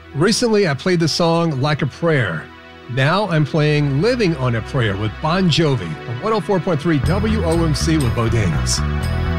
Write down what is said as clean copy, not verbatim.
Recently, I played the song Like a Prayer. Now I'm playing Living on a Prayer with Bon Jovi on 104.3 WOMC with Bo Daniels.